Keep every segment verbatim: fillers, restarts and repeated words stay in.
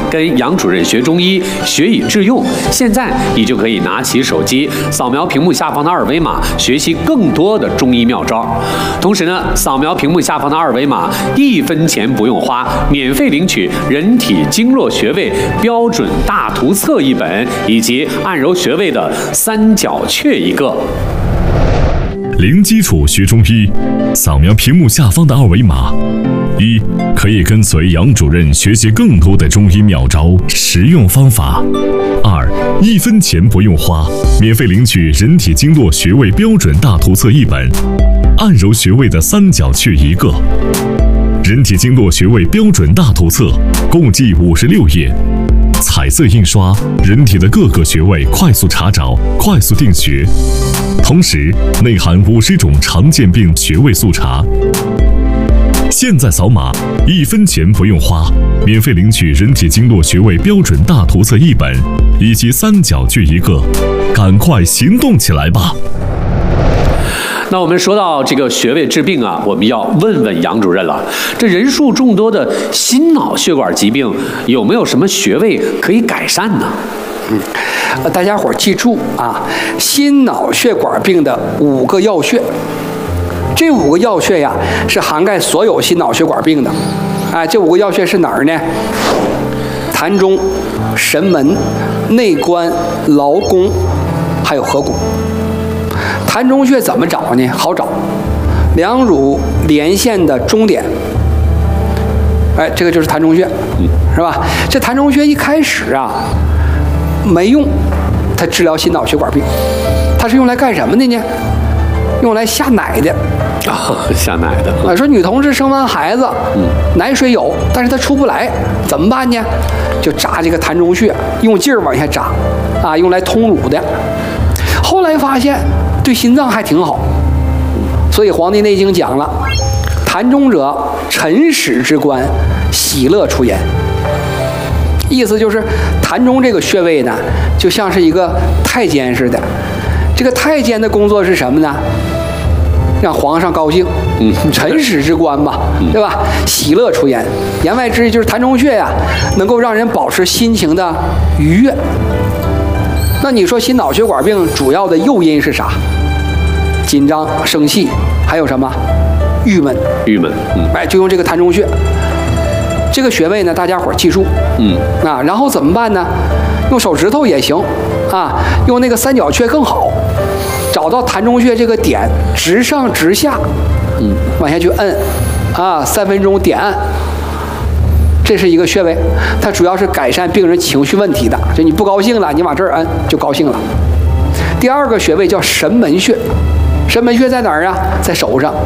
跟杨主任学中医，学以致用。现在你就可以拿起手机，扫描屏幕下方的二维码，学习更多的中医妙招。同时呢，扫描屏幕下方的二维码，一分钱不用花，免费领取人体经络穴位标准大图册一本，以及按揉穴位的三角穴一个。 零基础学中医，扫描屏幕下方的二维码。一，可以跟随杨主任学习更多的中医妙招、实用方法。二，一分钱不用花，免费领取人体经络穴位标准大图册一本，按揉穴位的三角穴一个。人体经络穴位标准大图册共计五十六页，彩色印刷，人体的各个穴位快速查找、快速定穴，同时内含五十种常见病穴位速查。现在扫码，一分钱不用花，免费领取人体经络穴位标准大图册一本，以及三角穴一个，赶快行动起来吧！ 那我们说到这个穴位治病啊，我们要问问杨主任了。这人数众多的心脑血管疾病，有没有什么穴位可以改善呢？ 嗯，呃，大家伙儿记住啊，心脑血管病的五个要穴。这五个要穴呀，是涵盖所有心脑血管病的。哎，这五个要穴是哪儿呢？膻中、神门、内关、劳宫，还有合谷。膻中穴怎么找呢？好找，两乳连线的中点。哎，这个就是膻中穴，是吧？这膻中穴一开始啊没用，它治疗心脑血管病，它是用来干什么的呢？用来下奶的。 啊，下奶的。 啊，说女同志生完孩子，嗯，奶水有，但是她出不来，怎么办呢？就扎这个膻中穴，用劲儿往下扎，啊，用来通乳的。后来发现对心脏还挺好，所以《黄帝内经》讲了，膻中者，辰始之官，喜乐出焉。意思就是膻中这个穴位呢，就像是一个太监似的。这个太监的工作是什么呢？让皇上高兴，嗯，辰始之官嘛，对吧？喜乐出焉，言外之意就是膻中穴呀，能够让人保持心情的愉悦。那你说心脑血管病主要的诱因是啥？紧张、生气，还有什么？郁闷。 郁闷，嗯， 哎，就用这个膻中穴。这个穴位呢，大家伙儿记住，嗯，啊，然后怎么办呢？用手指头也行，啊，用那个三角穴更好。找到膻中穴这个点，直上直下，嗯，往下去摁，啊，三分钟点按，这是一个穴位，它主要是改善病人情绪问题的。就你不高兴了，你往这儿摁就高兴了。第二个穴位叫神门穴，神门穴在哪儿啊？在手上，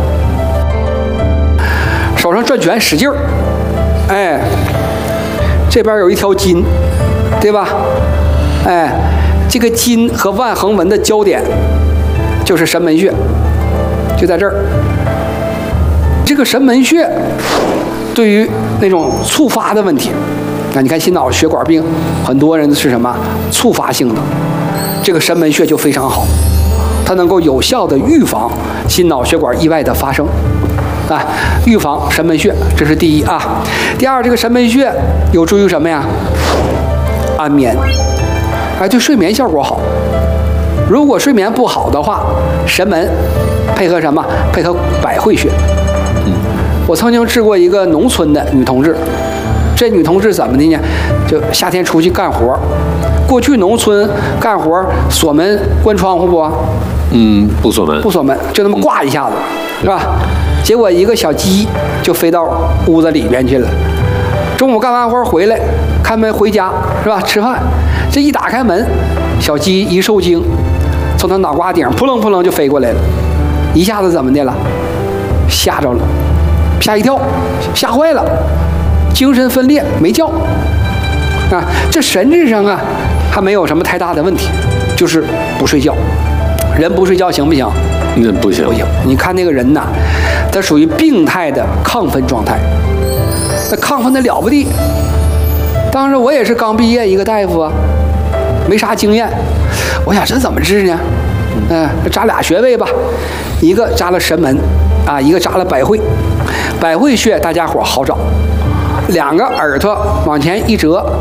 手上转拳使劲儿，哎，这边有一条筋，对吧？哎，这个筋和腕横纹的交点就是神门穴，就在这儿。这个神门穴对于那种触发的问题，那你看心脑血管病，很多人是什么触发性的，这个神门穴就非常好，它能够有效的预防心脑血管意外的发生。啊，预防神门穴，这是第一啊。第二，这个神门穴有助于什么呀？安眠，哎，对睡眠效果好。如果睡眠不好的话，神门配合什么？配合百会穴。嗯，我曾经治过一个农村的女同志，这女同志怎么的呢？就夏天出去干活，过去农村干活锁门关窗户不？ 嗯，不锁门， 不锁门，就那么挂一下子，是吧？结果一个小鸡就飞到屋子里边去了。中午干完活回来，开门回家是吧？吃饭，这一打开门，小鸡一受惊，从他脑瓜顶扑棱扑棱就飞过来了，一下子怎么的了？吓着了，吓一跳，吓坏了，精神分裂，没觉。啊，这神智上啊，还没有什么太大的问题，就是不睡觉。人不睡觉行不行？ 那不行， 不行。你看那个人呐，他属于病态的亢奋状态，那亢奋的了不地。当时我也是刚毕业一个大夫啊，没啥经验，我想这怎么治呢？嗯、呃，扎俩穴位吧，一个扎了神门，啊，一个扎了百会。百会穴大家伙好找，两个耳朵往前一折，